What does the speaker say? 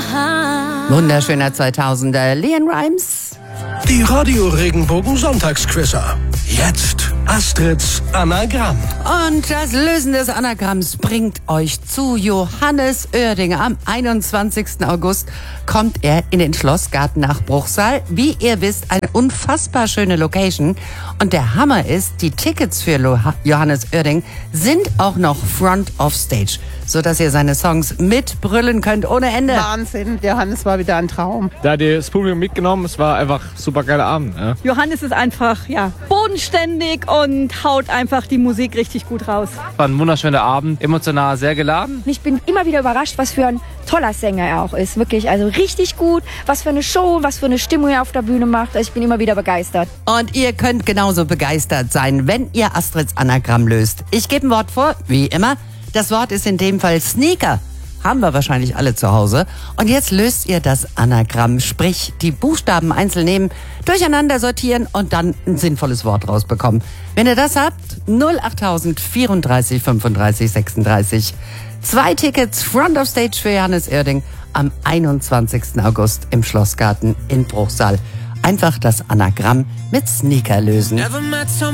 Wunderschöner 2000er Leon Rimes. Die Radio Regenbogen Sonntagsquizzer. Jetzt Astrids Anagramm. Und das Lösen des Anagramms bringt euch zu Johannes Oerdinger. Am 21. August kommt er in den Schlossgarten nach Bruchsal. Wie ihr wisst, eine unfassbar schöne Location. Und der Hammer ist, die Tickets für Johannes Oerding sind auch noch Front of Stage, sodass ihr seine Songs mitbrüllen könnt ohne Ende. Wahnsinn, Johannes war wieder ein Traum. Da hat das Publikum mitgenommen, es war einfach ein super geiler Abend. Ja. Johannes ist einfach bodenständig und haut einfach die Musik richtig gut raus. War ein wunderschöner Abend, emotional sehr geladen. Ich bin immer wieder überrascht, was für ein toller Sänger er auch ist. Wirklich, also richtig gut. Was für eine Show, was für eine Stimmung er auf der Bühne macht. Also ich bin immer wieder begeistert. Und ihr könnt genauso begeistert sein, wenn ihr Astrids Anagramm löst. Ich gebe ein Wort vor, wie immer. Das Wort ist in dem Fall Sneaker. Haben wir wahrscheinlich alle zu Hause. Und jetzt löst ihr das Anagramm, sprich die Buchstaben einzeln nehmen, durcheinander sortieren und dann ein sinnvolles Wort rausbekommen. Wenn ihr das habt, 08000 34 35 36. 2 Tickets Front of Stage für Johannes Oerding am 21. August im Schlossgarten in Bruchsal. Einfach das Anagramm mit Sneaker lösen.